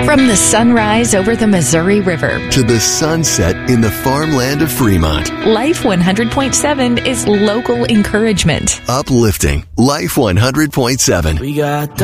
From the sunrise over the Missouri River to the sunset in the farmland of Fremont. Life 100.7 is local encouragement. Uplifting. Life 100.7. We got